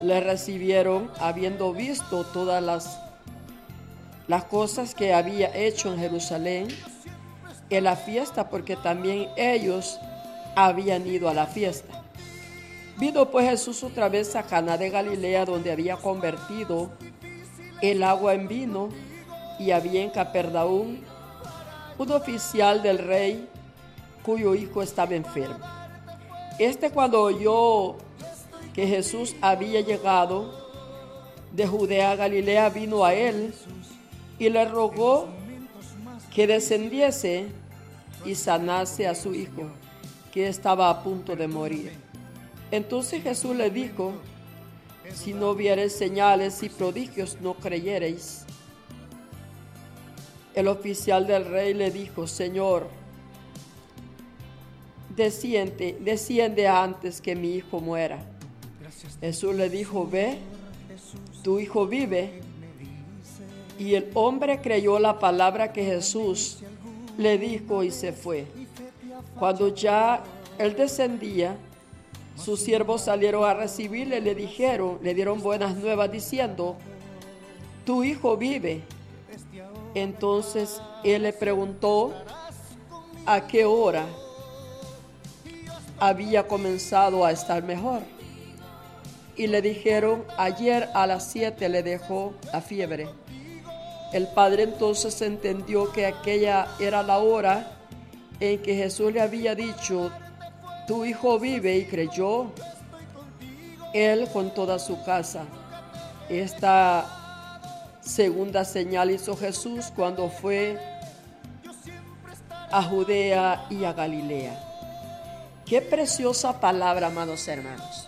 le recibieron habiendo visto todas las cosas que había hecho en Jerusalén en la fiesta, porque también ellos habían ido a la fiesta. Vino pues Jesús otra vez a Caná de Galilea, donde había convertido el agua en vino, y había en Capernaum un oficial del rey cuyo hijo estaba enfermo. Cuando oyó que Jesús había llegado de Judea a Galilea, vino a él y le rogó que descendiese y sanase a su hijo, que estaba a punto de morir. Entonces Jesús le dijo: si no viereis señales y prodigios, no creyereis. El oficial del rey le dijo: Señor, desciende antes que mi hijo muera. Jesús le dijo: ve, tu hijo vive. Y el hombre creyó la palabra que Jesús le dijo y se fue. Cuando ya él descendía, sus siervos salieron a recibirle y le dieron buenas nuevas diciendo: tu hijo vive. Entonces él le preguntó a qué hora había comenzado a estar mejor. Y le dijeron: ayer a las 7 le dejó la fiebre. El padre entonces entendió que aquella era la hora en que Jesús le había dicho: tu hijo vive, y creyó él con toda su casa. Esta segunda señal hizo Jesús cuando fue a Judea y a Galilea. Qué preciosa palabra, amados hermanos.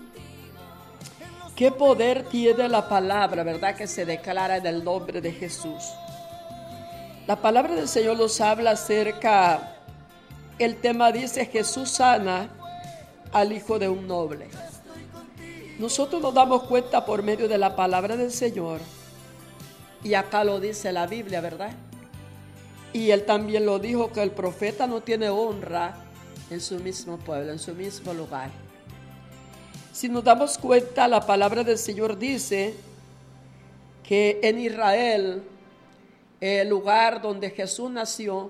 Qué poder tiene la palabra, ¿verdad?, que se declara en el nombre de Jesús. La palabra del Señor nos habla acerca, el tema dice: Jesús sana al hijo de un noble. Nosotros nos damos cuenta por medio de la palabra del Señor, y acá lo dice la Biblia, ¿verdad? Y él también lo dijo, que el profeta no tiene honra en su mismo pueblo, en su mismo lugar. Si nos damos cuenta, la palabra del Señor dice que en Israel, el lugar donde Jesús nació,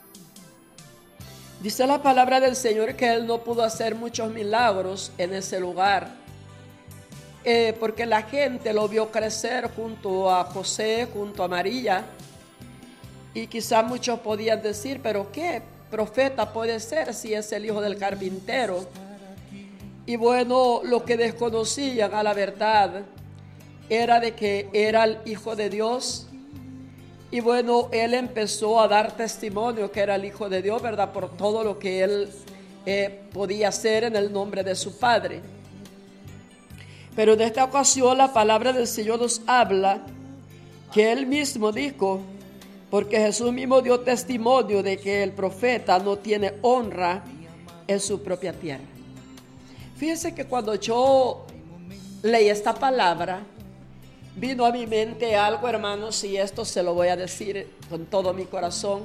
dice la palabra del Señor que él no pudo hacer muchos milagros en ese lugar, porque la gente lo vio crecer junto a José, junto a María, y quizás muchos podían decir: pero ¿qué profeta puede ser si es el hijo del carpintero? Y bueno, lo que desconocían a la verdad era de que era el hijo de Dios. Y bueno, él empezó a dar testimonio que era el hijo de Dios, ¿verdad?, por todo lo que él podía hacer en el nombre de su padre. Pero en esta ocasión la palabra del Señor nos habla que él mismo dijo, porque Jesús mismo dio testimonio de que el profeta no tiene honra en su propia tierra. Fíjense que cuando yo leí esta palabra, vino a mi mente algo, hermanos, y esto se lo voy a decir con todo mi corazón.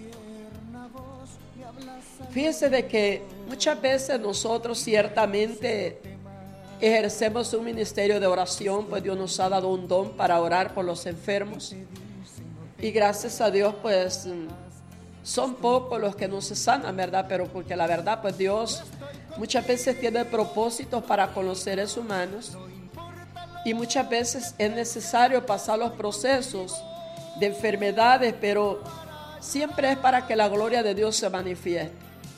Fíjense de que muchas veces nosotros ciertamente ejercemos un ministerio de oración, pues Dios nos ha dado un don para orar por los enfermos. Y gracias a Dios, pues son pocos los que no se sanan, ¿verdad? Pero porque la verdad, pues Dios muchas veces tiene propósitos para con los seres humanos, y muchas veces es necesario pasar los procesos de enfermedades, pero siempre es para que la gloria de Dios se manifieste.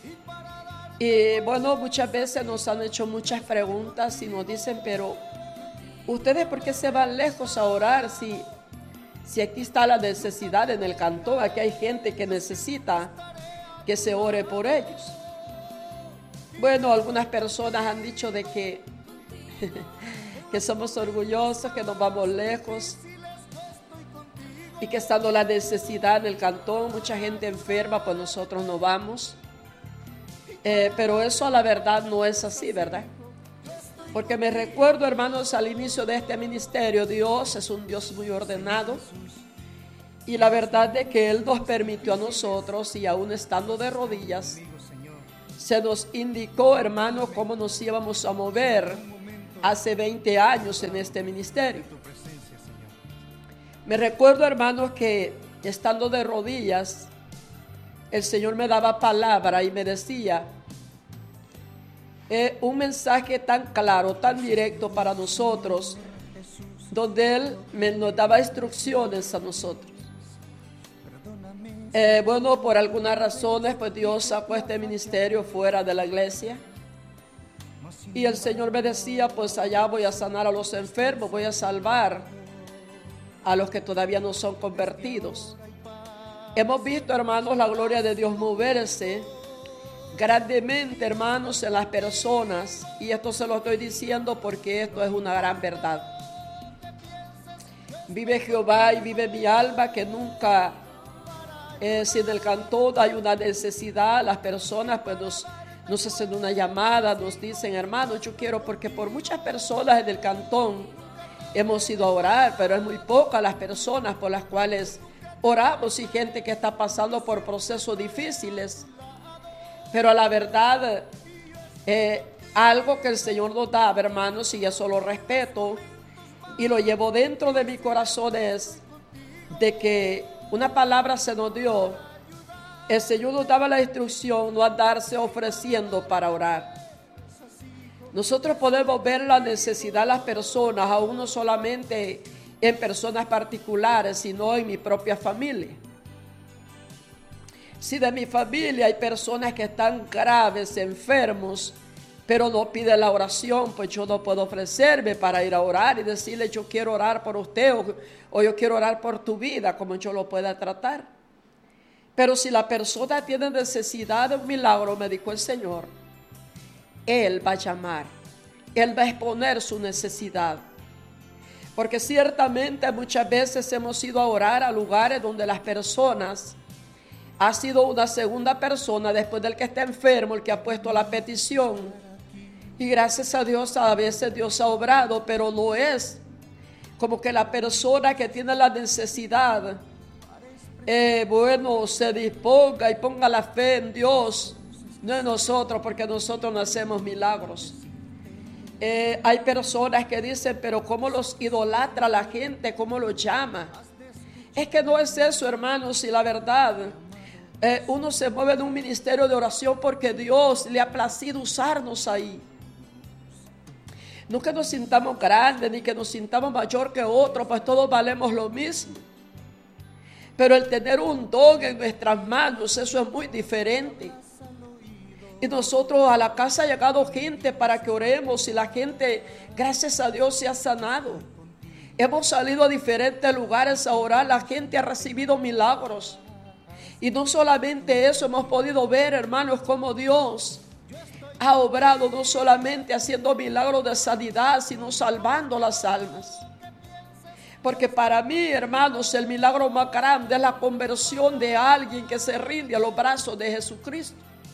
Y bueno, muchas veces nos han hecho muchas preguntas y nos dicen: pero ¿ustedes por qué se van lejos a orar si aquí está la necesidad en el cantón? Aquí hay gente que necesita que se ore por ellos. Bueno, algunas personas han dicho de que somos orgullosos, que nos vamos lejos, y que estando la necesidad en el cantón, mucha gente enferma, pues nosotros no vamos. Pero eso a la verdad no es así, ¿verdad? Porque me recuerdo, hermanos, al inicio de este ministerio, Dios es un Dios muy ordenado, y la verdad de que Él nos permitió a nosotros, y aún estando de rodillas, se nos indicó, hermanos, cómo nos íbamos a mover hace 20 años en este ministerio. Me recuerdo, hermanos, que estando de rodillas, el Señor me daba palabra y me decía un mensaje tan claro, tan directo para nosotros, donde Él nos daba instrucciones a nosotros. Bueno, por algunas razones, pues Dios sacó este ministerio fuera de la iglesia. Y el Señor me decía, pues allá voy a sanar a los enfermos, voy a salvar a los que todavía no son convertidos. Hemos visto, hermanos, la gloria de Dios moverse grandemente, hermanos, en las personas. Y esto se lo estoy diciendo porque esto es una gran verdad. Vive Jehová y vive mi alma, que nunca, si en el cantón hay una necesidad, las personas pues nos hacen una llamada, nos dicen, hermanos, yo quiero, porque por muchas personas en el cantón hemos ido a orar, pero es muy pocas las personas por las cuales oramos, y gente que está pasando por procesos difíciles. Pero a la verdad, algo que el Señor nos da, hermanos, y eso lo respeto y lo llevo dentro de mi corazón, es de que una palabra se nos dio. El Señor nos daba la instrucción no andarse ofreciendo para orar. Nosotros podemos ver la necesidad de las personas, aún no solamente en personas particulares, sino en mi propia familia. Si de mi familia hay personas que están graves, enfermos, pero no piden la oración, pues yo no puedo ofrecerme para ir a orar y decirle, yo quiero orar por usted, o yo quiero orar por tu vida, como yo lo pueda tratar. Pero si la persona tiene necesidad de un milagro, me dijo el Señor, Él va a llamar, Él va a exponer su necesidad. Porque ciertamente muchas veces hemos ido a orar a lugares donde las personas, ha sido una segunda persona después del que está enfermo, el que ha puesto la petición. Y gracias a Dios, a veces Dios ha obrado, pero no es como que la persona que tiene la necesidad, bueno, se disponga y ponga la fe en Dios, no en nosotros, porque nosotros no hacemos milagros. Hay personas que dicen, pero ¿cómo los idolatra la gente? ¿Cómo los llama? Es que no es eso, hermanos, y la verdad, uno se mueve en un ministerio de oración porque Dios le ha placido usarnos ahí. No que nos sintamos grandes, ni que nos sintamos mayor que otro, pues todos valemos lo mismo. Pero el tener un don en nuestras manos, eso es muy diferente. Y nosotros a la casa ha llegado gente para que oremos, y la gente, gracias a Dios, se ha sanado. Hemos salido a diferentes lugares a orar, la gente ha recibido milagros. Y no solamente eso, hemos podido ver, hermanos, cómo Dios ha obrado, no solamente haciendo milagros de sanidad, sino salvando las almas. Porque para mí, hermanos, el milagro más grande es la conversión de alguien que se rinde a los brazos de Jesucristo.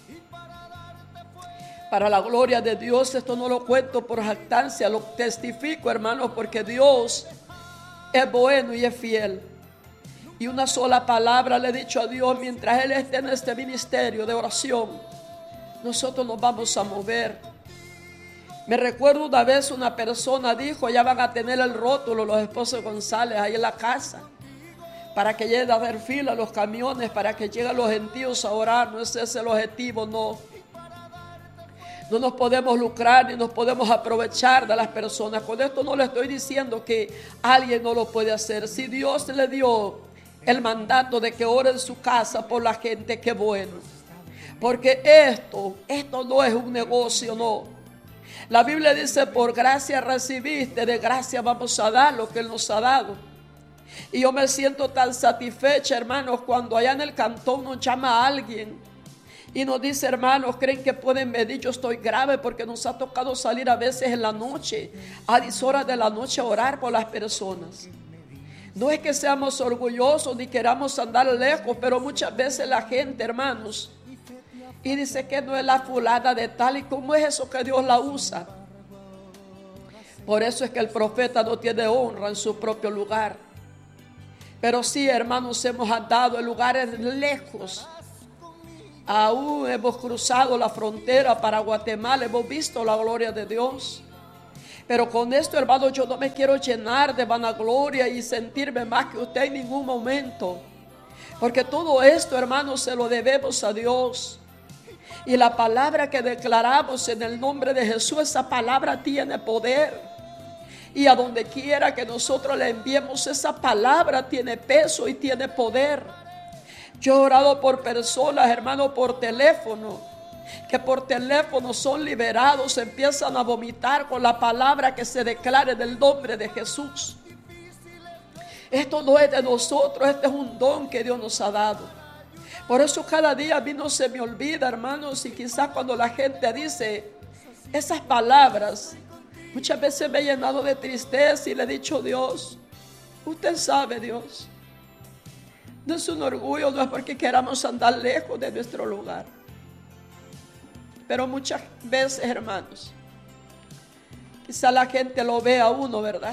Para la gloria de Dios, esto no lo cuento por jactancia, lo testifico, hermanos, porque Dios es bueno y es fiel. Y una sola palabra le he dicho a Dios, mientras Él esté en este ministerio de oración, nosotros nos vamos a mover. Me recuerdo una vez una persona dijo, ya van a tener el rótulo los esposos González ahí en la casa, para que lleguen a dar fila a los camiones, para que lleguen los gentiles a orar. No es ese el objetivo, no. No nos podemos lucrar ni nos podemos aprovechar de las personas. Con esto no le estoy diciendo que alguien no lo puede hacer. Si Dios le dio el mandato de que ore en su casa por la gente, qué bueno. Porque esto no es un negocio, no. La Biblia dice, por gracia recibiste, de gracia vamos a dar lo que Él nos ha dado. Y yo me siento tan satisfecha, hermanos, cuando allá en el cantón nos llama a alguien y nos dice, hermanos, ¿creen que pueden medir? Yo estoy grave, porque nos ha tocado salir a veces en la noche, a 10 horas de la noche, a orar por las personas. No es que seamos orgullosos ni queramos andar lejos, pero muchas veces la gente, hermanos, y dice que no es la fulana de tal, y cómo es eso que Dios la usa. Por eso es que el profeta no tiene honra en su propio lugar. Pero sí, hermanos, hemos andado en lugares lejos. Aún hemos cruzado la frontera para Guatemala, hemos visto la gloria de Dios. Pero con esto, hermano, yo no me quiero llenar de vanagloria y sentirme más que usted en ningún momento. Porque todo esto, hermano, se lo debemos a Dios. Y la palabra que declaramos en el nombre de Jesús, esa palabra tiene poder. Y a donde quiera que nosotros le enviemos, esa palabra tiene peso y tiene poder. Yo he orado por personas, hermano, por teléfono, que por teléfono son liberados, empiezan a vomitar con la palabra que se declare en el nombre de Jesús. Esto no es de nosotros, este es un don que Dios nos ha dado. Por eso cada día a mí no se me olvida, hermanos, y quizás cuando la gente dice esas palabras, muchas veces me he llenado de tristeza y le he dicho: Dios, usted sabe, Dios, no es un orgullo, no es porque queramos andar lejos de nuestro lugar. Pero muchas veces, hermanos, quizá la gente lo ve a uno, ¿verdad?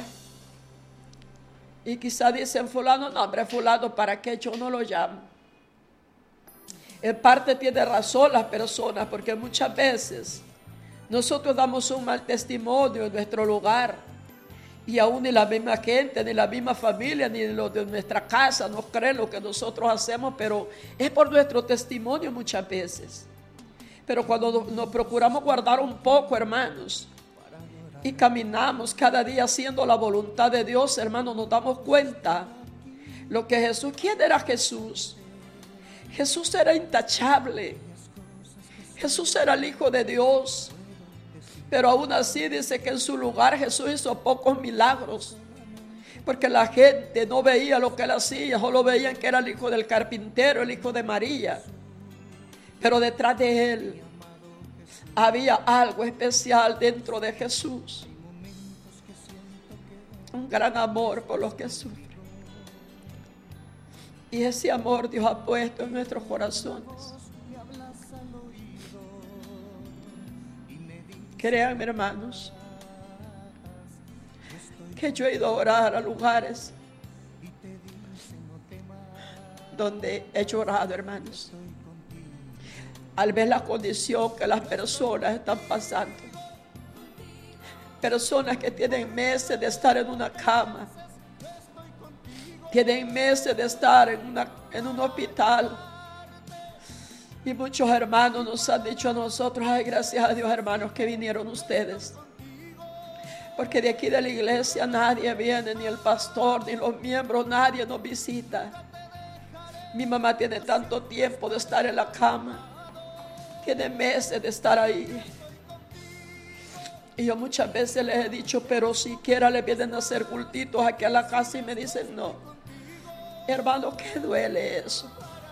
Y quizá dicen: fulano, no, hombre, fulano, ¿para qué yo no lo llamo? En parte tiene razón las personas, porque muchas veces nosotros damos un mal testimonio en nuestro lugar. Y aún ni la misma gente, ni la misma familia, ni los de nuestra casa no creen lo que nosotros hacemos, pero es por nuestro testimonio muchas veces. Pero cuando nos procuramos guardar un poco, hermanos, y caminamos cada día haciendo la voluntad de Dios, hermanos, nos damos cuenta lo que Jesús, ¿quién era Jesús? Jesús era intachable. Jesús era el Hijo de Dios. Pero aún así dice que en su lugar Jesús hizo pocos milagros, porque la gente no veía lo que él hacía, solo veían que era el hijo del carpintero, el hijo de María. Pero detrás de él había algo especial dentro de Jesús. Un gran amor por los que sufren. Y ese amor Dios ha puesto en nuestros corazones. Créanme, hermanos, que yo he ido a orar a lugares donde he llorado, hermanos, al ver la condición que las personas están pasando. Personas que tienen meses de estar en una cama, tienen meses de estar en un hospital. Y muchos hermanos nos han dicho a nosotros: ay, gracias a Dios, hermanos, que vinieron ustedes. Porque de aquí de la iglesia nadie viene, ni el pastor, ni los miembros, nadie nos visita. Mi mamá tiene tanto tiempo de estar en la cama, tiene meses de estar ahí. Y yo muchas veces les he dicho: pero siquiera le vienen a hacer cultitos aquí a la casa, y me dicen: no. Hermano, ¿qué duele eso?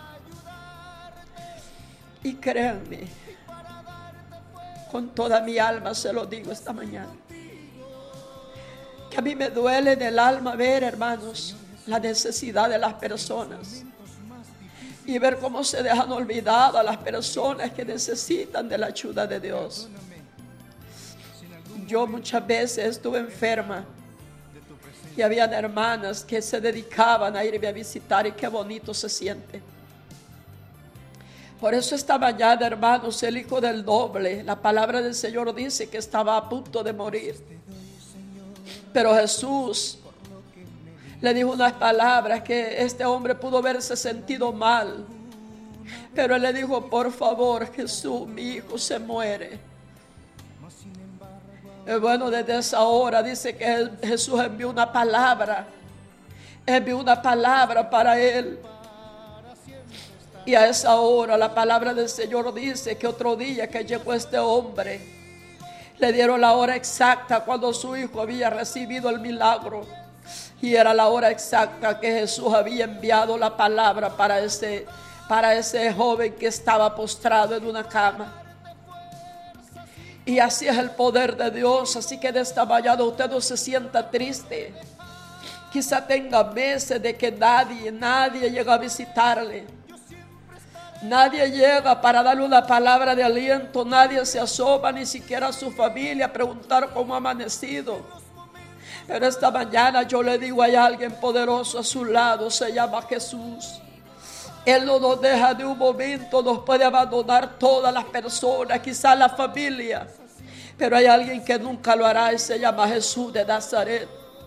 Y créanme, con toda mi alma se lo digo esta mañana, que a mí me duele en el alma ver, hermanos, la necesidad de las personas y ver cómo se dejan olvidadas las personas que necesitan de la ayuda de Dios. Yo muchas veces estuve enferma y habían hermanas que se dedicaban a irme a visitar, y qué bonito se siente. Por eso esta mañana, hermanos, el hijo del doble, la palabra del Señor dice que estaba a punto de morir. Pero Jesús le dijo unas palabras que este hombre pudo haberse sentido mal. Pero él le dijo: por favor, Jesús, mi hijo se muere. Bueno, desde esa hora dice que Jesús envió una palabra para él. Y a esa hora la palabra del Señor dice que otro día que llegó este hombre, le dieron la hora exacta cuando su hijo había recibido el milagro. Y era la hora exacta que Jesús había enviado la palabra para ese joven que estaba postrado en una cama. Y así es el poder de Dios. Así que de esta mañana usted no se sienta triste. Quizá tenga meses de que nadie llega a visitarle. Nadie llega para darle una palabra de aliento. Nadie se asoma, ni siquiera a su familia, a preguntar cómo ha amanecido. Pero esta mañana yo le digo: hay alguien poderoso a su lado, se llama Jesús. Él no nos deja de un momento, nos puede abandonar todas las personas, quizás la familia. Pero hay alguien que nunca lo hará y se llama Jesús de Nazaret.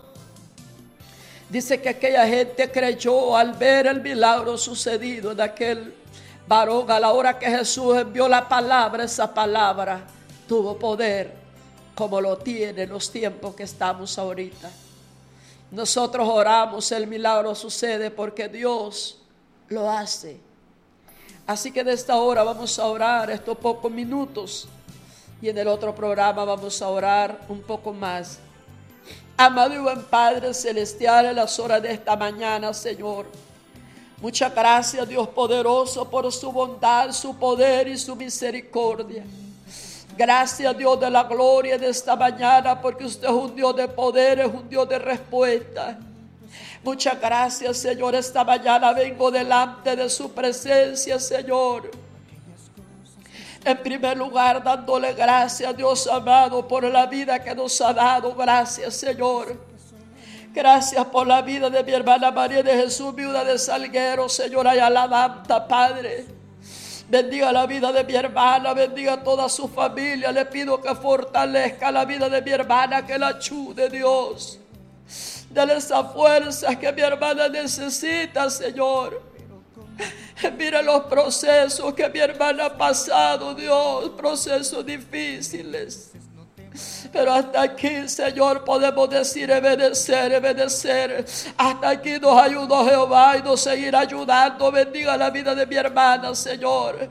Dice que aquella gente creyó al ver el milagro sucedido en aquel varón. A la hora que Jesús envió la palabra, esa palabra tuvo poder como lo tiene en los tiempos que estamos ahorita. Nosotros oramos, el milagro sucede porque Dios lo hace. Así que de esta hora vamos a orar estos pocos minutos y en el otro programa vamos a orar un poco más. Amado y buen Padre Celestial, en las horas de esta mañana, Señor, muchas gracias, Dios poderoso, por su bondad, su poder y su misericordia. Gracias, Dios de la gloria, de esta mañana, porque usted es un Dios de poder, es un Dios de respuesta. Muchas gracias, Señor. Esta mañana vengo delante de su presencia, Señor. En primer lugar, dándole gracias, Dios amado, por la vida que nos ha dado. Gracias, Señor. Gracias por la vida de mi hermana María de Jesús, viuda de Salguero, Señor, allá la Danta, Padre. Bendiga la vida de mi hermana, bendiga toda su familia. Le pido que fortalezca la vida de mi hermana, que la ayude, Dios. Dale esa fuerza que mi hermana necesita, Señor. Mira los procesos que mi hermana ha pasado, Dios, procesos difíciles. Pero hasta aquí, Señor, podemos decir obedecer. Hasta aquí nos ayudó Jehová y nos seguirá ayudando. Bendiga la vida de mi hermana, Señor.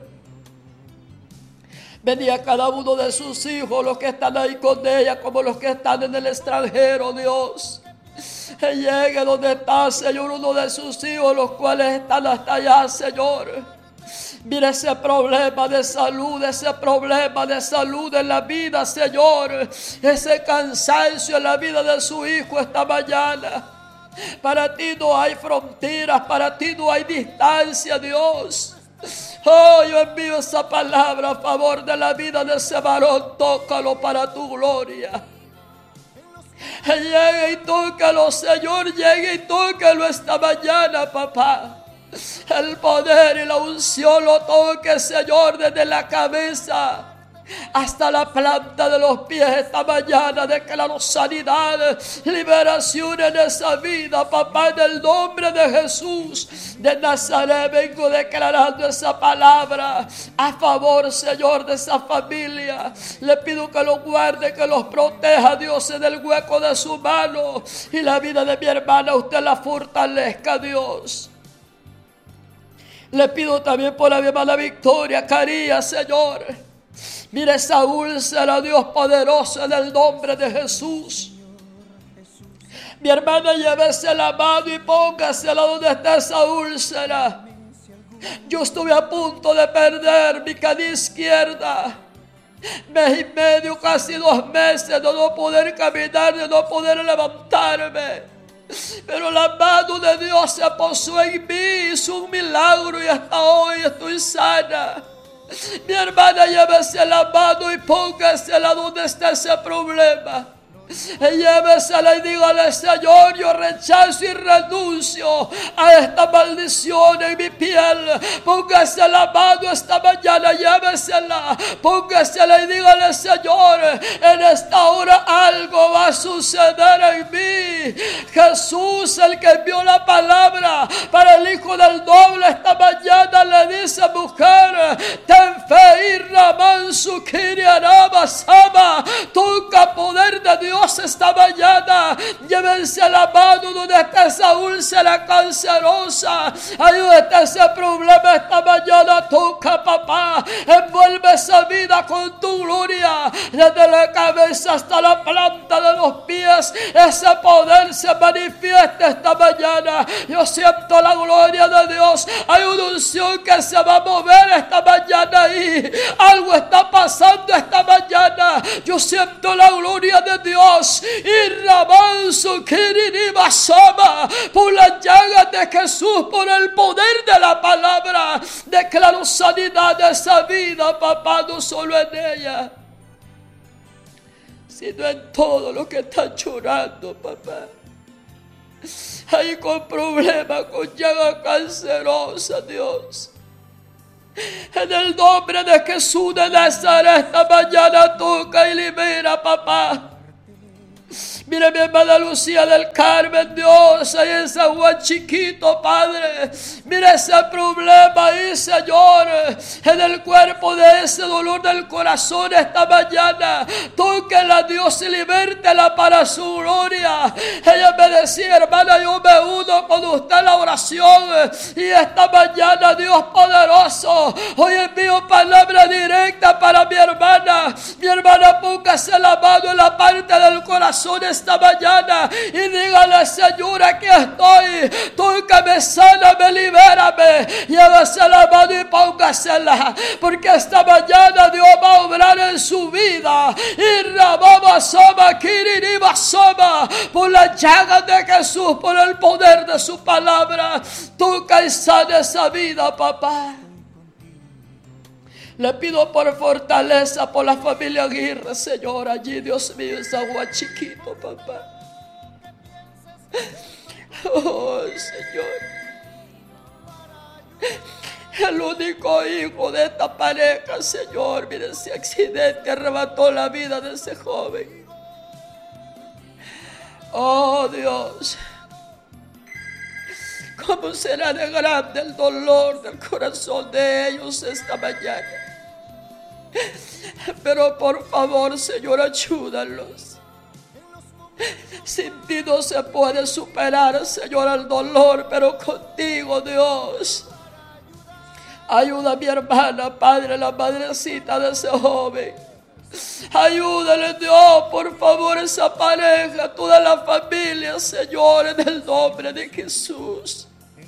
Bendiga a cada uno de sus hijos, los que están ahí con ella, como los que están en el extranjero, Dios. Que llegue donde está, Señor, uno de sus hijos, los cuales están hasta allá, Señor. Mira ese problema de salud en la vida, Señor. Ese cansancio en la vida de su hijo esta mañana. Para ti no hay fronteras, para ti no hay distancia, Dios. Oh, yo envío esa palabra a favor de la vida de ese varón. Tócalo para tu gloria. Llegue y tócalo, Señor, llegue y tócalo esta mañana, papá. El poder y la unción lo toque, Señor, desde la cabeza hasta la planta de los pies esta mañana. Declaro sanidad, liberación en esa vida, papá, en el nombre de Jesús de Nazaret. Vengo declarando esa palabra a favor, Señor, de esa familia. Le pido que los guarde, que los proteja, Dios, en el hueco de su mano. Y la vida de mi hermana usted la fortalezca, Dios. Le pido también por la mi hermana Victoria Carías, Señor. Mire esa úlcera, Dios poderoso, en el nombre de Jesús. Mi hermana, llévese la mano y póngasela donde está esa úlcera. Yo estuve a punto de perder mi cadera izquierda. Mes y medio, casi 2 meses de no poder caminar, de no poder levantarme. Pero la mano de Dios se posó en mí, hizo un milagro y hasta hoy estoy sana. Mi hermana, llévese la mano y póngasela donde está ese problema. Llévesela y dígale: Señor, yo rechazo y renuncio a esta maldición en mi piel. Póngase la mano esta mañana, llévesela, póngasela y dígale: Señor, en esta hora algo va a suceder en mí. Jesús, el que envió la palabra para el hijo del doble, esta mañana le dice: mujer, ten fe y Ramán su Kiriaraba Sama. Toca poder de Dios esta mañana. Llévense la mano donde está esa úlcera cancerosa. Ahí donde está ese problema esta mañana. Toca, papá. Envuelve esa vida con tu gloria. Desde la cabeza hasta la planta de los pies. Ese poder se manifiesta esta mañana. Yo siento la gloria de Dios. Hay una unción que se va a mover esta mañana ahí. Algo está pasando esta mañana. Yo siento la gloria de Dios. Y Ramanso Kiriniba Sama, por las llagas de Jesús, por el poder de la palabra, declaro sanidad de esa vida, papá, no solo en ella, sino en todo lo que están llorando, papá. Ahí con problemas, con llagas cancerosas, Dios. En el nombre de Jesús de Nazaret, esta mañana toca y libera, papá. Mire mi hermana Lucía del Carmen, Dios, ahí en San Juan Chiquito, Padre. Mire ese problema ahí, Señor, en el cuerpo de ese dolor del corazón esta mañana. Tóquela, Dios, y libértela para su gloria. Ella me decía, hermana, yo me uno con usted en la oración. Y esta mañana, Dios poderoso, hoy envío palabra directa para mi hermana. Mi hermana, póngase la mano en la parte del corazón esta mañana y dígale, Señor, aquí estoy, tócame, sáname, libérame, llévese la mano y póngasela, porque esta mañana Dios va a obrar en su vida. Y Rababa Sama, Kiririba Sama, por las llagas de Jesús, por el poder de su palabra, toca y sana esa vida, papá. Le pido por fortaleza por la familia Aguirre, Señor, allí, Dios mío, en San Juan Chiquito, papá. Oh, Señor. El único hijo de esta pareja, Señor, mire, ese accidente arrebató la vida de ese joven. Oh, Dios. ¿Cómo será de grande el dolor del corazón de ellos esta mañana? Pero por favor, Señor, ayúdalos. Sin ti no se puede superar, Señor, el dolor, pero contigo, Dios. Ayuda a mi hermana, Padre, la madrecita de ese joven. Ayúdale, Dios, por favor, esa pareja, toda la familia, Señor, en el nombre de Jesús.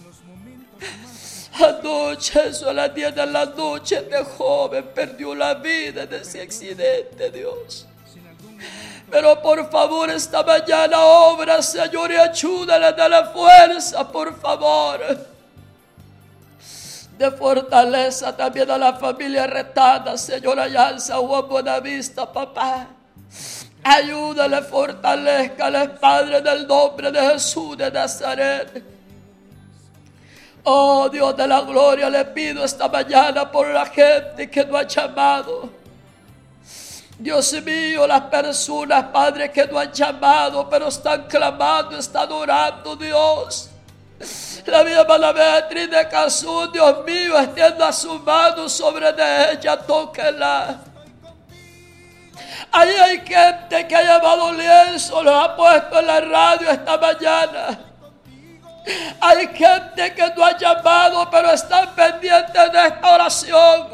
Anoche, eso a las 10 de la noche, este joven perdió la vida en ese accidente, Dios. Pero por favor, esta mañana obra, Señor, y ayúdale, dale fuerza, por favor. De fortaleza también a la familia Retana, Señor, allá en San Juan Buenavista, papá. Ayúdale, fortalezcale, Padre, en el nombre de Jesús de Nazaret. Oh, Dios de la gloria, le pido esta mañana por la gente que no ha llamado. Dios mío, las personas, Padre, que no han llamado, pero están clamando, están orando, Dios. La vida hermana Beatriz de Jesús, Dios mío, extienda su mano sobre de ella, tóquela. Ahí hay gente que ha llevado lienzo, lo ha puesto en la radio esta mañana. Hay gente que no ha llamado, pero están pendientes de esta oración.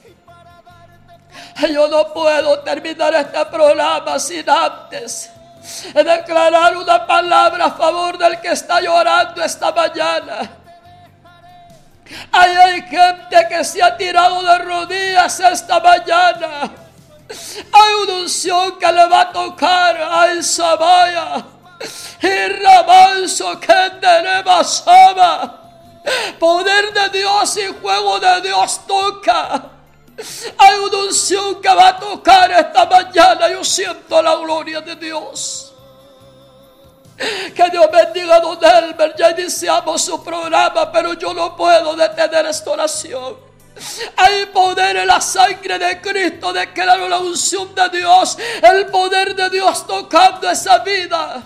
Yo no puedo terminar este programa sin antes declarar una palabra a favor del que está llorando esta mañana. Hay gente que se ha tirado de rodillas esta mañana. Hay una unción que le va a tocar a Isabaya. Y Ramanso que tenemos poder de Dios y fuego de Dios toca. Hay una unción que va a tocar esta mañana. Yo siento la gloria de Dios. Que Dios bendiga a Don Elmer. Ya iniciamos su programa, pero yo no puedo detener esta oración. Hay poder en la sangre de Cristo. Declaro la unción de Dios, el poder de Dios tocando esa vida.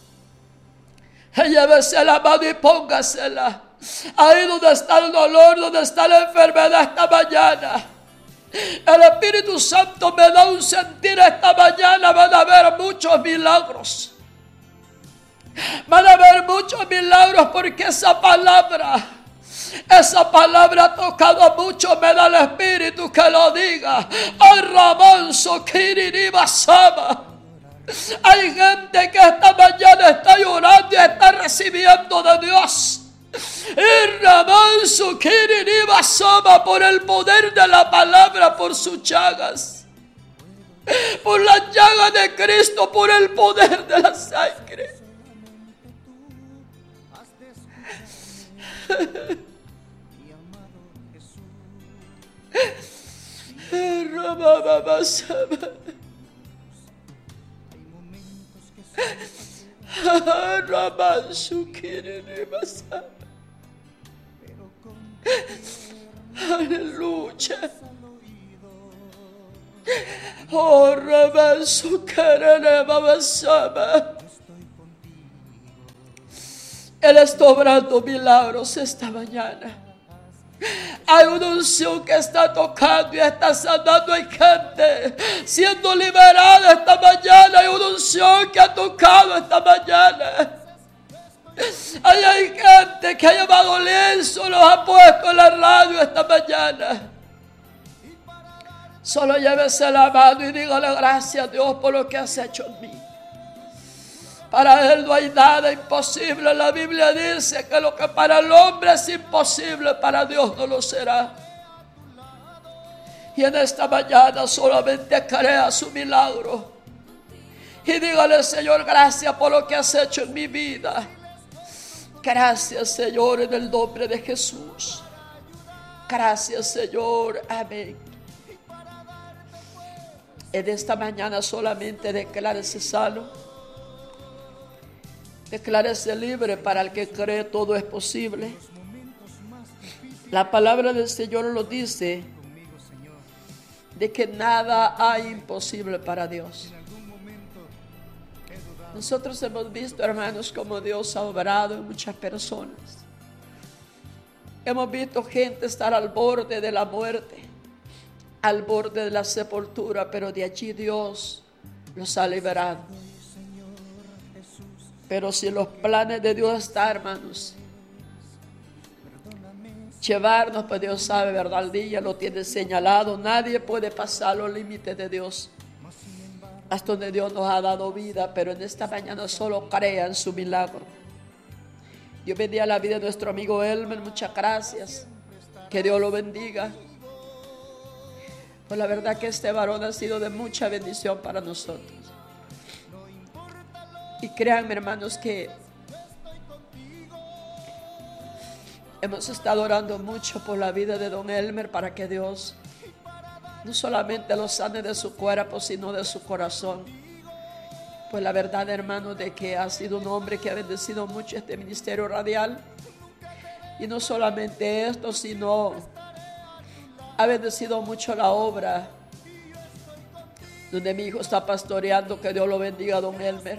Llévese la mano y póngasela ahí donde está el dolor, donde está la enfermedad esta mañana. El Espíritu Santo me da un sentir esta mañana. Van a haber muchos milagros. Van a haber muchos milagros porque esa palabra ha tocado a muchos. Me da el Espíritu que lo diga. Arramanso Kiririba Sama. Hay gente que esta mañana está llorando y está recibiendo de Dios. Y Ramanso Kiririba Sama, por el poder de la palabra, por sus llagas, por las llagas de Cristo, por el poder de la sangre. Aleluya. Oh, reverso querere babasama. Él está obrando milagros esta mañana. Hay una unción que está tocando y está sanando a gente, siendo liberada esta mañana. Hay una unción que ha tocado esta mañana. Hay gente que ha llevado lienzo, los ha puesto en la radio esta mañana. Solo llévese la mano y dígale gracias a Dios por lo que has hecho en mí. Para Él no hay nada imposible. La Biblia dice que lo que para el hombre es imposible, para Dios no lo será. Y en esta mañana solamente crea su milagro. Y dígale: Señor, gracias por lo que has hecho en mi vida. Gracias, Señor, en el nombre de Jesús. Gracias, Señor. Amén. En esta mañana solamente declárese sano. Declárese libre. Para el que cree todo es posible. La palabra del Señor lo dice, de que nada hay imposible para Dios. Nosotros hemos visto, hermanos, como Dios ha obrado en muchas personas. Hemos visto gente estar al borde de la muerte, al borde de la sepultura, pero de allí Dios los ha liberado. Pero si los planes de Dios están, hermanos, llevarnos, pues Dios sabe, ¿verdad? El día lo tiene señalado. Nadie puede pasar los límites de Dios, hasta donde Dios nos ha dado vida. Pero en esta mañana solo crea en su milagro. Yo bendiga la vida de nuestro amigo Elmer. Muchas gracias. Que Dios lo bendiga. Pues la verdad que este varón ha sido de mucha bendición para nosotros. Y créanme, hermanos, que hemos estado orando mucho por la vida de don Elmer, para que Dios no solamente lo sane de su cuerpo, sino de su corazón. Pues la verdad, hermanos, de que ha sido un hombre que ha bendecido mucho este ministerio radial. Y no solamente esto, sino ha bendecido mucho la obra donde mi hijo está pastoreando. Que Dios lo bendiga, don Elmer.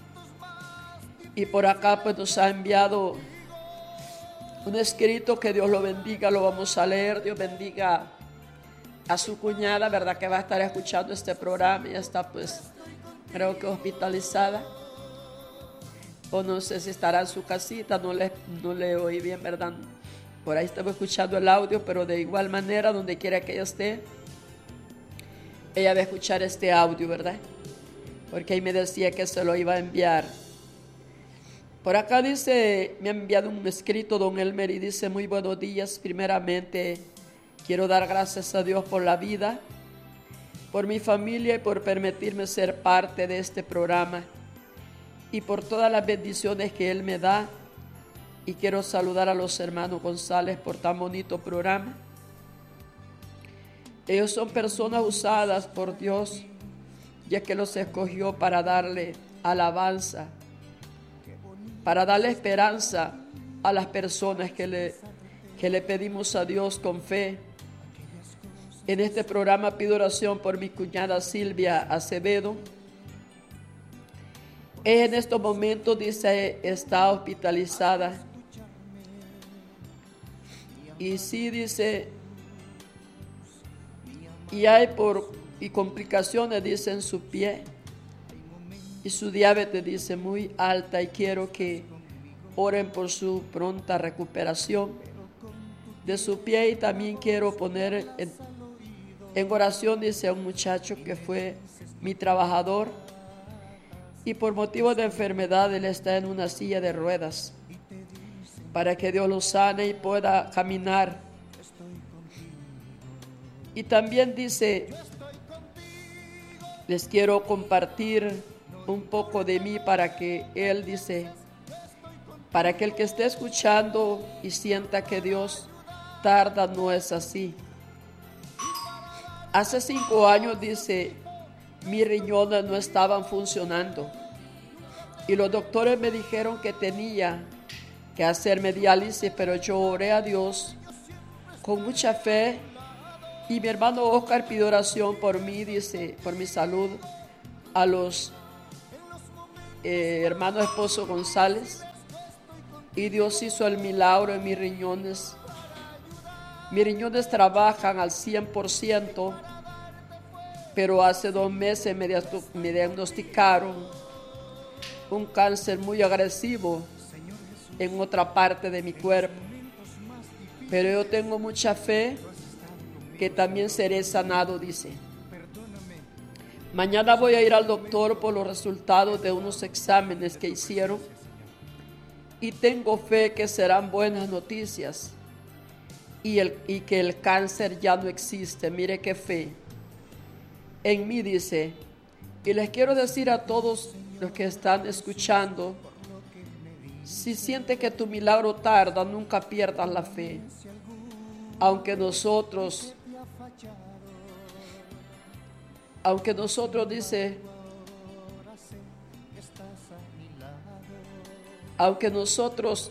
Y por acá pues nos ha enviado un escrito. Que Dios lo bendiga, lo vamos a leer. Dios bendiga a su cuñada, verdad, que va a estar escuchando este programa. Y está, pues, creo que hospitalizada, o no sé si estará en su casita. No le oí bien, verdad. Por ahí estaba escuchando el audio, pero de igual manera, donde quiera que ella esté, ella va a escuchar este audio, verdad, porque ahí me decía que se lo iba a enviar. Por acá dice, me ha enviado un escrito don Elmer, y dice: muy buenos días. Primeramente quiero dar gracias a Dios por la vida, por mi familia y por permitirme ser parte de este programa, y por todas las bendiciones que Él me da. Y quiero saludar a los hermanos González por tan bonito programa. Ellos son personas usadas por Dios, ya que los escogió para darle alabanza, para darle esperanza a las personas que le pedimos a Dios con fe. En este programa pido oración por mi cuñada Silvia Acevedo. En estos momentos, dice, está hospitalizada. Y sí, dice, y hay complicaciones, dice, en su pie. Y su diabetes, dice, muy alta, y quiero que oren por su pronta recuperación de su pie. Y también quiero poner en oración, dice, a un muchacho que fue mi trabajador, y por motivo de enfermedad él está en una silla de ruedas, para que Dios lo sane y pueda caminar. Y también dice, les quiero compartir un poco de mí, para que él, dice, para que el que esté escuchando y sienta que Dios tarda, no es así. Hace 5 años, dice, mis riñones no estaban funcionando, y los doctores me dijeron que tenía que hacerme diálisis, pero yo oré a Dios con mucha fe. Y mi hermano Oscar pidió oración por mí, dice, por mi salud, a los hermanos esposo González. Y Dios hizo el milagro en mis riñones. Mis riñones trabajan al 100%, pero hace 2 meses me diagnosticaron un cáncer muy agresivo en otra parte de mi cuerpo. Pero yo tengo mucha fe que también seré sanado, dice. Mañana voy a ir al doctor por los resultados de unos exámenes que hicieron y tengo fe que serán buenas noticias y que el cáncer ya no existe. Mire qué fe en mí, dice. Y les quiero decir a todos los que están escuchando, si sientes que tu milagro tarda, nunca pierdas la fe. Aunque nosotros dice, aunque nosotros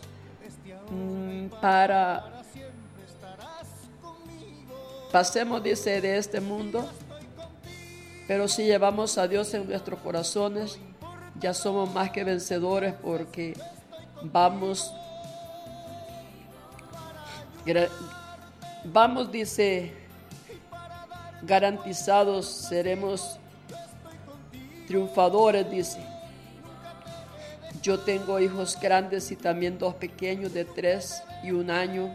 pasemos, dice, de este mundo, pero si llevamos a Dios en nuestros corazones, ya somos más que vencedores, porque vamos, dice, garantizados, seremos triunfadores, dice. Yo tengo hijos grandes y también 2 pequeños de 3 y 1 año.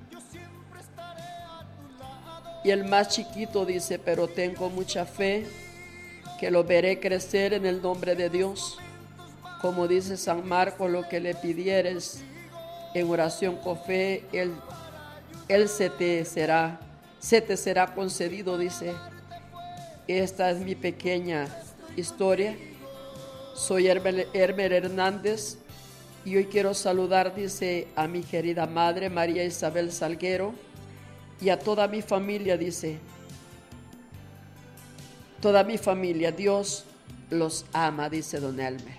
Y el más chiquito dice, pero tengo mucha fe que lo veré crecer en el nombre de Dios. Como dice San Marcos, lo que le pidieres en oración con fe, Él se te será concedido, dice. Esta es mi pequeña historia. Soy Hermer Hernández y hoy quiero saludar, dice, a mi querida madre María Isabel Salguero y a toda mi familia, dice. Toda mi familia, Dios los ama, dice don Elmer.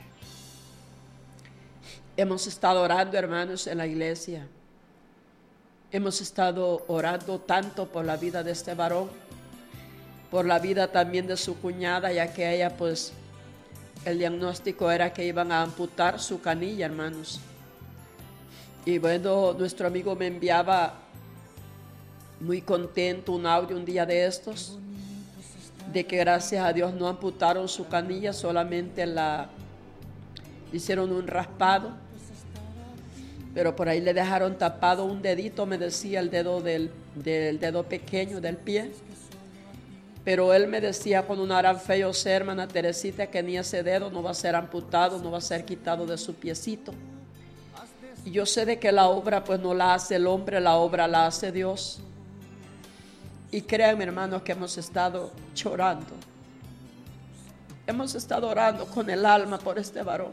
Hemos estado orando, hermanos, en la iglesia. Hemos estado orando tanto por la vida de este varón, por la vida también de su cuñada, ya que ella, pues, el diagnóstico era que iban a amputar su canilla, hermanos. Y bueno, nuestro amigo me enviaba muy contento un audio un día de estos, de que gracias a Dios no amputaron su canilla, solamente hicieron un raspado, pero por ahí le dejaron tapado un dedito, me decía, el dedo del dedo pequeño del pie. Pero él me decía con un harán feo ser, hermana Teresita, que ni ese dedo no va a ser amputado, no va a ser quitado de su piecito. Y yo sé de que la obra pues no la hace el hombre, la obra la hace Dios. Y créanme, hermanos, que hemos estado llorando. Hemos estado orando con el alma por este varón.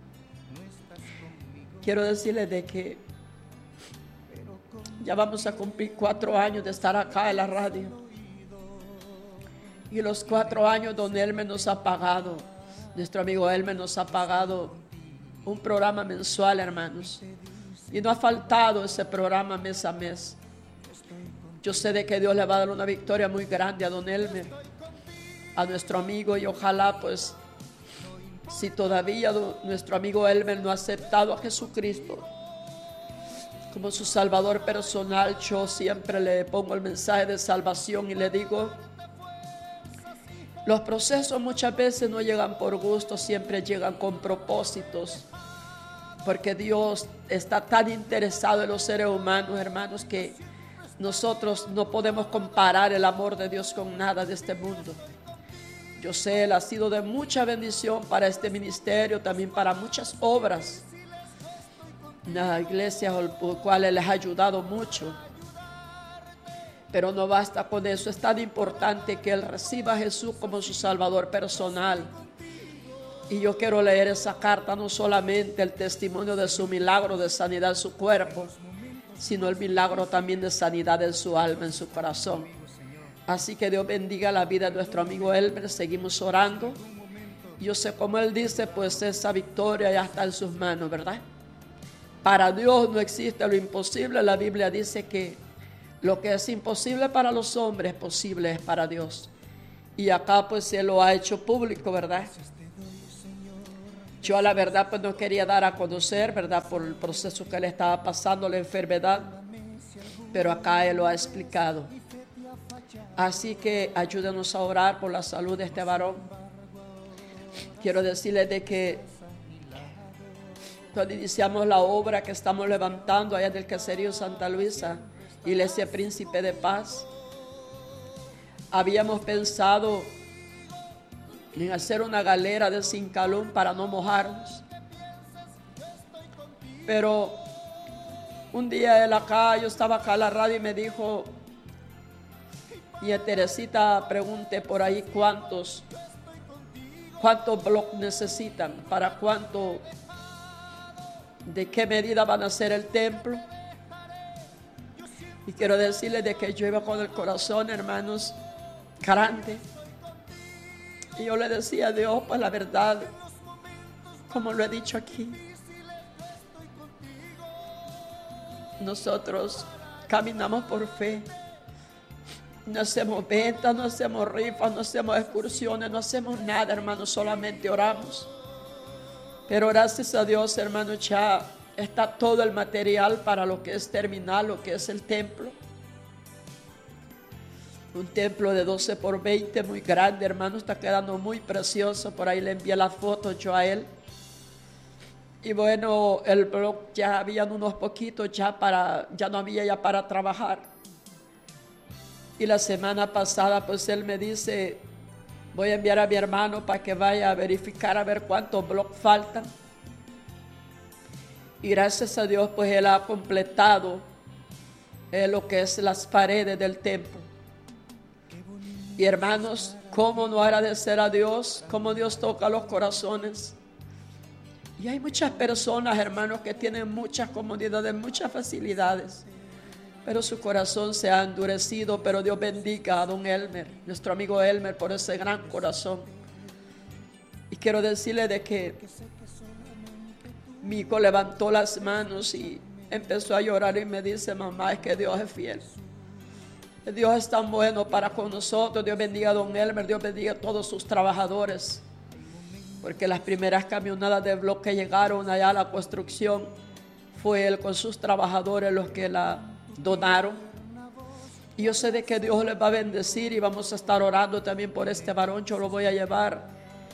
Quiero decirles de que ya vamos a cumplir 4 años de estar acá en la radio. Y los 4 años don Elmer nos ha pagado, nuestro amigo Elmer nos ha pagado un programa mensual, hermanos. Y no ha faltado ese programa mes a mes. Yo sé de que Dios le va a dar una victoria muy grande a don Elmer, a nuestro amigo, y ojalá pues, si todavía nuestro amigo Elmer no ha aceptado a Jesucristo como su Salvador personal, yo siempre le pongo el mensaje de salvación y le digo: los procesos muchas veces no llegan por gusto, siempre llegan con propósitos, porque Dios está tan interesado en los seres humanos, hermanos, que nosotros no podemos comparar el amor de Dios con nada de este mundo. Yo sé, Él ha sido de mucha bendición para este ministerio, también para muchas obras, la iglesia por cuales les ha ayudado mucho. Pero no basta con eso, es tan importante que Él reciba a Jesús como su Salvador personal. Y yo quiero leer esa carta, no solamente el testimonio de su milagro de sanidad en su cuerpo, sino el milagro también de sanidad en su alma, en su corazón. Así que Dios bendiga la vida de nuestro amigo Elmer, seguimos orando. Yo sé, como él dice, pues esa victoria ya está en sus manos, ¿verdad? Para Dios no existe lo imposible. La Biblia dice que Lo que es imposible para los hombres, posible es para Dios. Y acá pues se lo ha hecho público, ¿verdad? Yo a la verdad pues no quería dar a conocer, ¿verdad? Por el proceso que le estaba pasando, la enfermedad. Pero acá Él lo ha explicado. Así que ayúdenos a orar por la salud de este varón. Quiero decirles de que cuando iniciamos la obra que estamos levantando allá del caserío Santa Luisa, Iglesia Príncipe de Paz, habíamos pensado en hacer una galera de cincalón para no mojarnos. Pero un día yo estaba acá en la radio y me dijo, y a Teresita pregunté por ahí cuántos bloques necesitan, para cuánto, de qué medida van a hacer el templo. Y quiero decirles de que yo iba con el corazón, hermanos, grande. Y yo le decía a Dios, pues la verdad, como lo he dicho aquí, nosotros caminamos por fe. No hacemos ventas, no hacemos rifas, no hacemos excursiones, no hacemos nada, hermanos, solamente oramos. Pero gracias a Dios, hermanos, ya está todo el material para lo que es terminar, lo que es el templo. Un templo de 12 por 20, muy grande, hermano, está quedando muy precioso. Por ahí le envié las fotos yo a él. Y bueno, el blog ya habían unos poquitos, ya no había ya para trabajar. Y la semana pasada, pues él me dice, voy a enviar a mi hermano para que vaya a verificar a ver cuántos bloques faltan. Y gracias a Dios, pues él ha completado lo que es las paredes del templo. Y hermanos, ¿cómo no agradecer a Dios? ¿Cómo Dios toca los corazones? Y hay muchas personas, hermanos, que tienen muchas comodidades, muchas facilidades, pero su corazón se ha endurecido. Pero Dios bendiga a don Elmer, nuestro amigo Elmer, por ese gran corazón. Y quiero decirle de que mi hijo levantó las manos y empezó a llorar y me dice, mamá, es que Dios es fiel. Dios es tan bueno para con nosotros. Dios bendiga a don Elmer, Dios bendiga a todos sus trabajadores. Porque las primeras camionadas de bloque que llegaron allá a la construcción, fue él con sus trabajadores los que la donaron. Y yo sé de que Dios les va a bendecir y vamos a estar orando también por este varón. Yo lo voy a llevar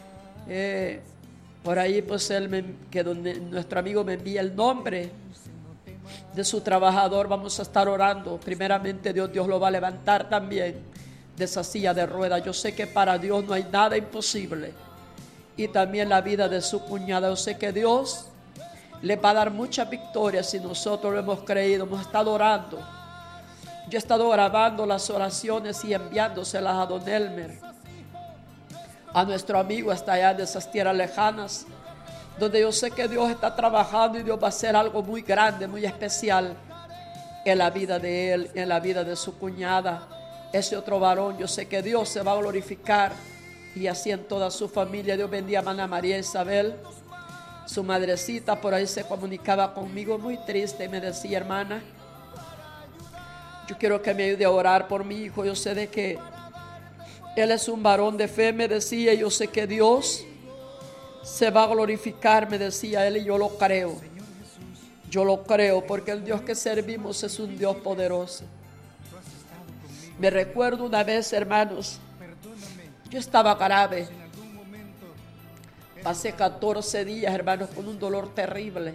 por ahí, pues nuestro amigo me envía el nombre de su trabajador. Vamos a estar orando. Primeramente Dios lo va a levantar también de esa silla de ruedas. Yo sé que para Dios no hay nada imposible. Y también la vida de su cuñada, yo sé que Dios le va a dar muchas victorias si nosotros lo hemos creído. Hemos estado orando. Yo he estado grabando las oraciones y enviándoselas a don Elmer, a nuestro amigo hasta allá de esas tierras lejanas, donde yo sé que Dios está trabajando y Dios va a hacer algo muy grande, muy especial en la vida de él, en la vida de su cuñada, ese otro varón. Yo sé que Dios se va a glorificar y así en toda su familia. Dios bendiga a Ana María Isabel, su madrecita. Por ahí se comunicaba conmigo muy triste y me decía, hermana, yo quiero que me ayude a orar por mi hijo. Yo sé de que él es un varón de fe, me decía. Yo sé que Dios se va a glorificar, me decía él, y yo lo creo. Yo lo creo porque el Dios que servimos es un Dios poderoso. Me recuerdo una vez, hermanos, yo estaba grave. Pasé 14 días, hermanos, con un dolor terrible.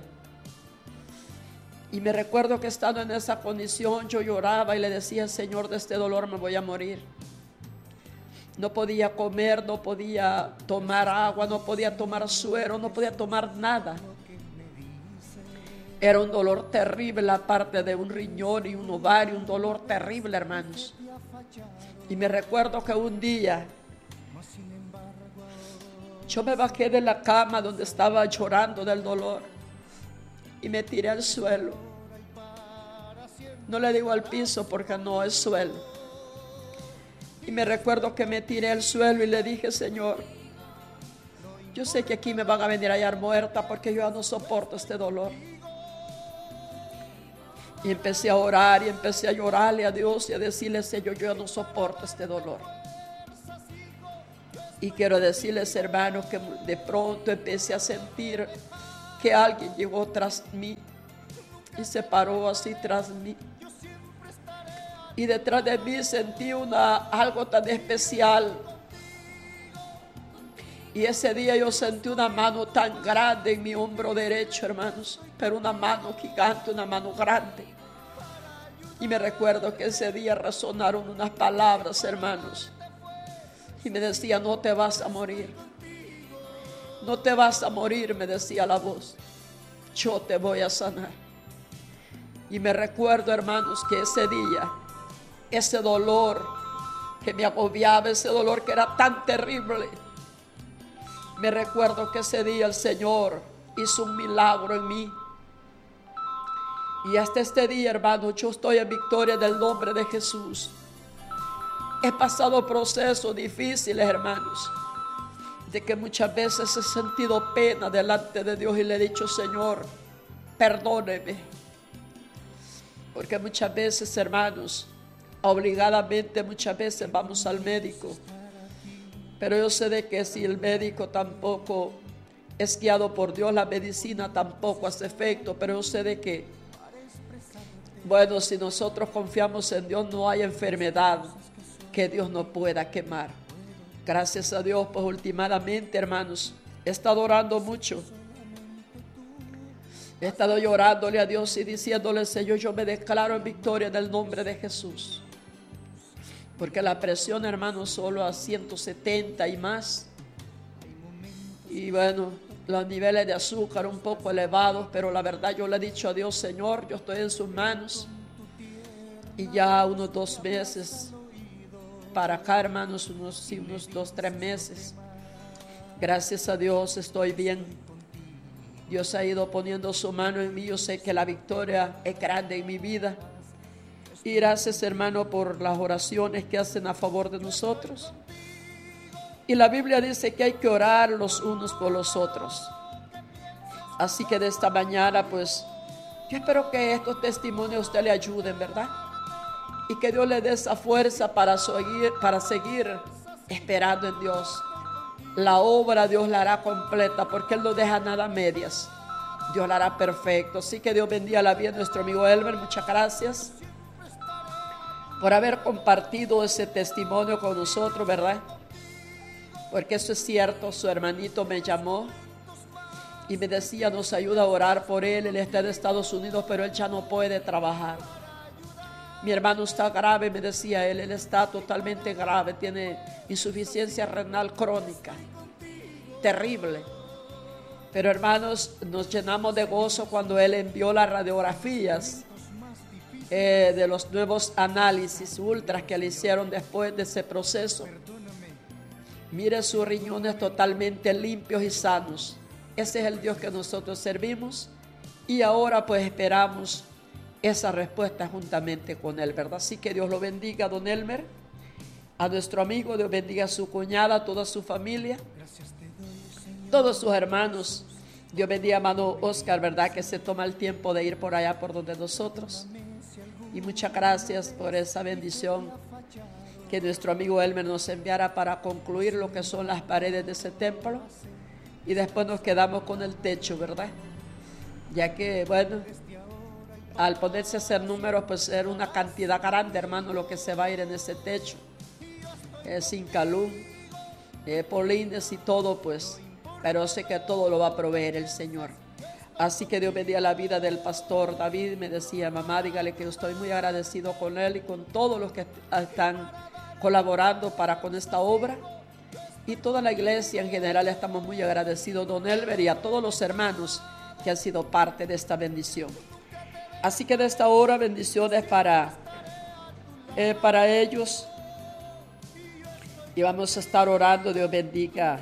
Y me recuerdo que estando en esa condición, yo lloraba y le decía, Señor, de este dolor me voy a morir. No podía comer, no podía tomar agua, no podía tomar suero, no podía tomar nada. Era un dolor terrible, aparte de un riñón y un ovario, un dolor terrible, hermanos. Y me recuerdo que un día yo me bajé de la cama donde estaba llorando del dolor y me tiré al suelo. No le digo al piso porque no es suelo. Y me recuerdo que me tiré al suelo y le dije, Señor, yo sé que aquí me van a venir a hallar muerta porque yo ya no soporto este dolor. Y empecé a orar y empecé a llorarle a Dios y a decirle: Señor, yo no soporto este dolor. Y quiero decirles, hermanos, que de pronto empecé a sentir que alguien llegó tras mí y se paró así tras mí. Y detrás de mí sentí algo tan especial. Y ese día yo sentí una mano tan grande en mi hombro derecho, hermanos. Pero una mano gigante, una mano grande. Y me recuerdo que ese día resonaron unas palabras, hermanos. Y me decía: no te vas a morir. No te vas a morir, me decía la voz. Yo te voy a sanar. Y me recuerdo, hermanos, que ese día, ese dolor que me agobiaba, ese dolor que era tan terrible, me recuerdo que ese día el Señor hizo un milagro en mí. Y hasta este día, hermanos, yo estoy en victoria del nombre de Jesús. He pasado procesos difíciles, hermanos, de que muchas veces he sentido pena delante de Dios y le he dicho: Señor, perdóneme. Porque muchas veces, hermanos, obligadamente muchas veces vamos al médico. Pero yo sé de que si el médico tampoco es guiado por Dios, la medicina tampoco hace efecto. Pero yo sé de que, bueno, si nosotros confiamos en Dios, no hay enfermedad que Dios no pueda quemar. Gracias a Dios, pues últimamente, hermanos, he estado orando mucho. He estado llorándole a Dios y diciéndole: Señor, yo me declaro en victoria en el nombre de Jesús. Porque la presión, hermanos, solo a 170 y más. Y bueno, los niveles de azúcar un poco elevados, pero la verdad yo le he dicho a Dios: Señor, yo estoy en sus manos. Y ya unos 2 meses para acá, hermanos, unos 2, 3 meses, gracias a Dios estoy bien. Dios ha ido poniendo su mano en mí. Yo sé que la victoria es grande en mi vida. Y gracias, hermano, por las oraciones que hacen a favor de nosotros. Y la Biblia dice que hay que orar los unos por los otros. Así que de esta mañana, pues, yo espero que estos testimonios a usted le ayuden, ¿verdad? Y que Dios le dé esa fuerza para seguir esperando en Dios. La obra Dios la hará completa, porque Él no deja nada a medias. Dios la hará perfecto. Así que Dios bendiga la vida de nuestro amigo Elmer. Muchas gracias por haber compartido ese testimonio con nosotros, ¿verdad? Porque eso es cierto. Su hermanito me llamó y me decía: nos ayuda a orar por él. Él está en Estados Unidos, pero él ya no puede trabajar. Mi hermano está grave, me decía él está totalmente grave, tiene insuficiencia renal crónica, terrible. Pero, hermanos, nos llenamos de gozo cuando él envió las radiografías de los nuevos análisis ultras que le hicieron después de ese proceso. Mire sus riñones totalmente limpios y sanos. Ese es el Dios que nosotros servimos, y ahora pues esperamos esa respuesta juntamente con él, ¿verdad? Así que Dios lo bendiga, don Elmer, a nuestro amigo. Dios bendiga a su cuñada, a toda su familia, todos sus hermanos. Dios bendiga a hermano Oscar, ¿verdad? Que se toma el tiempo de ir por allá por donde nosotros. Y muchas gracias por esa bendición que nuestro amigo Elmer nos enviara para concluir lo que son las paredes de ese templo. Y después nos quedamos con el techo, ¿verdad? Ya que, bueno, al ponerse a hacer números, pues era una cantidad grande, hermano, lo que se va a ir en ese techo. Sin calum, polines y todo, pues. Pero sé que todo lo va a proveer el Señor. Así que Dios bendiga la vida del pastor David. Me decía: mamá, dígale que yo estoy muy agradecido con él y con todos los que están colaborando con esta obra. Y toda la iglesia en general estamos muy agradecidos, don Elber, y a todos los hermanos que han sido parte de esta bendición. Así que de esta hora, bendiciones para ellos. Y vamos a estar orando. Dios bendiga.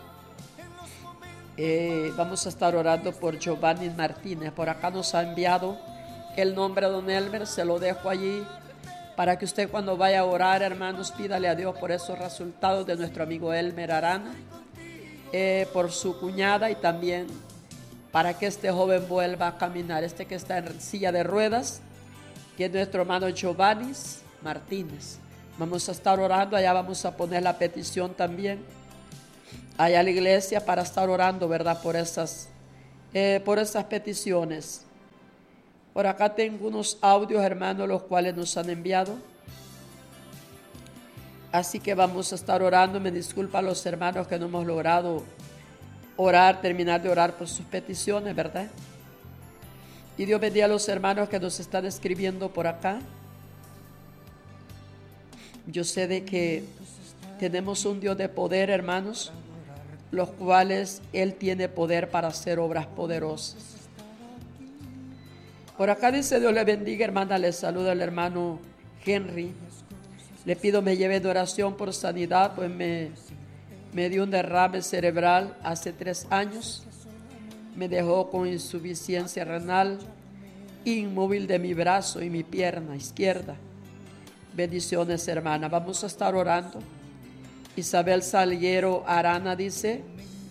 Vamos a estar orando por Giovanni Martínez. Por acá nos ha enviado el nombre de don Elmer. Se lo dejo allí para que usted, cuando vaya a orar, hermanos, pídale a Dios por esos resultados de nuestro amigo Elmer Arana, por su cuñada, y también para que este joven vuelva a caminar. Este que está en silla de ruedas, que es nuestro hermano Giovanni Martínez. Vamos a estar orando, allá vamos a poner la petición también, allá a la iglesia, para estar orando, ¿verdad? Por esas peticiones. Por acá tengo unos audios, hermanos, los cuales nos han enviado. Así que vamos a estar orando. Me disculpan los hermanos que no hemos logrado terminar de orar por sus peticiones, ¿verdad? Y Dios bendiga a los hermanos que nos están escribiendo por acá. Yo sé de que tenemos un Dios de poder, hermanos, los cuales Él tiene poder para hacer obras poderosas. Por acá dice: Dios le bendiga, hermana, le saluda el hermano Henry. Le pido me lleve de oración por sanidad, pues me dio un derrame cerebral hace 3 años. Me dejó con insuficiencia renal, inmóvil de mi brazo y mi pierna izquierda. Bendiciones, hermana. Vamos a estar orando. Isabel Salguero Arana dice: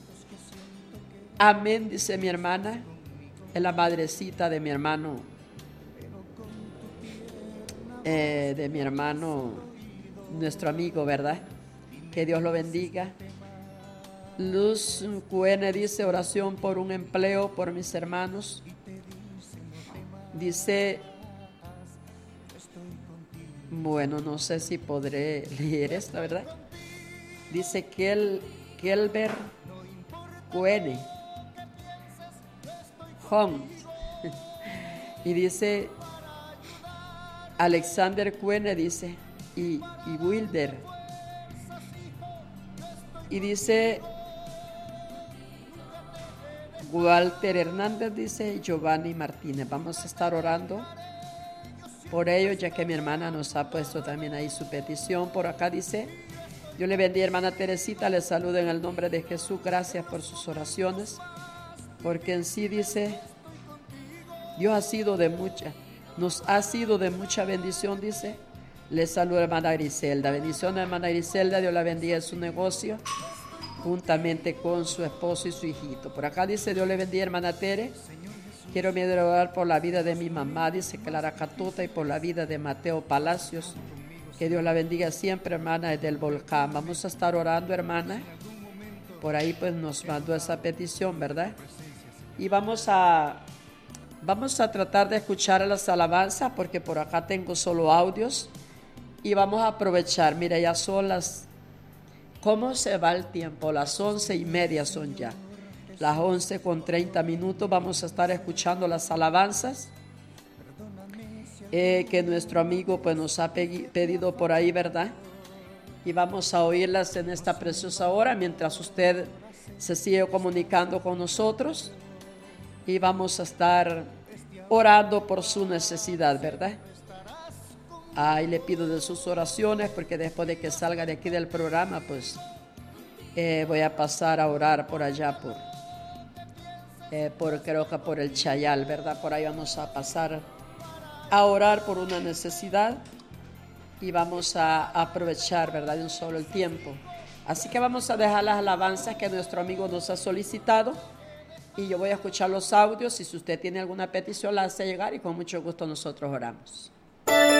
amén, dice mi hermana. Es la madrecita de mi hermano. Nuestro amigo, ¿verdad? Que Dios lo bendiga. Luz QN dice: oración por un empleo por mis hermanos. Dice, bueno, no sé si podré leer esta, ¿verdad? Dice Kelber QN Home. Y dice Alexander QN, dice, y Wilder. Y dice Walter Hernández, dice Giovanni Martínez. Vamos a estar orando por ellos, ya que mi hermana nos ha puesto también ahí su petición. Por acá dice: Dios le bendiga, hermana Teresita, le saludo en el nombre de Jesús. Gracias por sus oraciones, porque en sí, dice, Dios nos ha sido de mucha bendición, dice. Le saluda hermana Griselda. Bendiciones, hermana Griselda. Dios la bendiga en su negocio, juntamente con su esposo y su hijito. Por acá dice: Dios le bendiga, hermana Tere. Quiero orar por la vida de mi mamá, dice Clara Catuta, y por la vida de Mateo Palacios. Que Dios la bendiga siempre, hermana, desde el volcán. Vamos a estar orando, hermana. Por ahí pues nos mandó esa petición, ¿verdad? Y vamos a tratar de escuchar las alabanzas, porque por acá tengo solo audios. Y vamos a aprovechar. Mira, ya son ¿cómo se va el tiempo? Las 11:30 son ya. Las 11:30. Vamos a estar escuchando las alabanzas que nuestro amigo pues nos ha pedido por ahí, ¿verdad? Y vamos a oírlas en esta preciosa hora, mientras usted se sigue comunicando con nosotros. Y vamos a estar orando por su necesidad, ¿verdad? Y le pido de sus oraciones, porque después de que salga de aquí del programa, pues voy a pasar a orar por allá, creo que por el Chayal, ¿verdad? Por ahí vamos a pasar a orar por una necesidad, y vamos a aprovechar, ¿verdad?, de un solo el tiempo. Así que vamos a dejar las alabanzas que nuestro amigo nos ha solicitado, y yo voy a escuchar los audios, y si usted tiene alguna petición la hace llegar, y con mucho gusto nosotros oramos.